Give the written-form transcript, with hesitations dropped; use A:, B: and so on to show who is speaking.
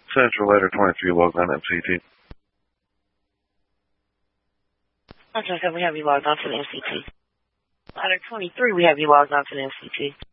A: Central Letter 23 logged on MCT.
B: Central 7, we have you logged on to the MCT. Letter 23, we have you logged on to the MCT.